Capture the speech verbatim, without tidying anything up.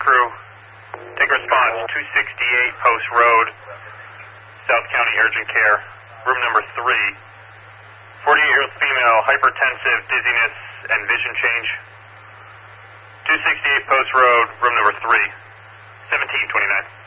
crew. Take response, two sixty-eight Post Road, South County Urgent Care, room number three. forty-eight-year-old female, hypertensive, dizziness, and vision change. two sixty-eight Post Road, room number three, seventeen twenty-nine.